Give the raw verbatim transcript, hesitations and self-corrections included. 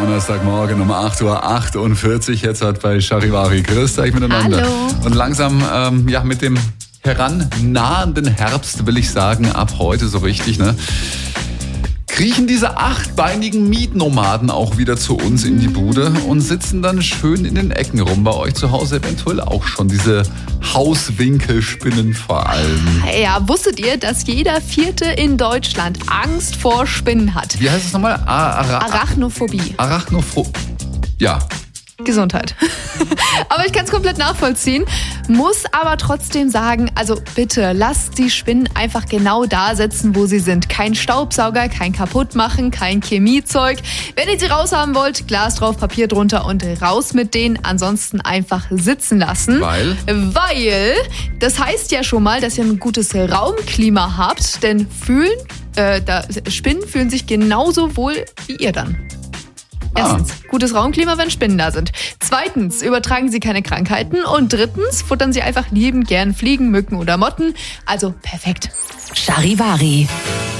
Donnerstagmorgen um acht Uhr achtundvierzig. Jetzt hat bei Charivari. Grüßt euch miteinander. Hallo. Und langsam, ähm, ja, mit dem herannahenden Herbst, will ich sagen, ab heute so richtig, ne? Kriechen diese achtbeinigen Mietnomaden auch wieder zu uns in die Bude und sitzen dann schön in den Ecken rum. Bei euch zu Hause eventuell auch schon diese Hauswinkelspinnen vor allem. Ja, wusstet ihr, dass jeder Vierte in Deutschland Angst vor Spinnen hat? Wie heißt es nochmal? Ara- Ara- Arachnophobie. Arachnophobie. Ja. Gesundheit. Aber ich kann es komplett nachvollziehen, muss aber trotzdem sagen, also bitte lasst die Spinnen einfach genau da sitzen, wo sie sind. Kein Staubsauger, kein kaputt machen, kein Chemiezeug. Wenn ihr sie raushaben wollt, Glas drauf, Papier drunter und raus mit denen. Ansonsten einfach sitzen lassen. Weil? Weil, das heißt ja schon mal, dass ihr ein gutes Raumklima habt, denn fühlen, äh, da, Spinnen fühlen sich genauso wohl wie ihr dann. Erstens, gutes Raumklima, wenn Spinnen da sind. Zweitens, übertragen sie keine Krankheiten. Und drittens, futtern sie einfach liebend gern Fliegen, Mücken oder Motten. Also perfekt. Charivari.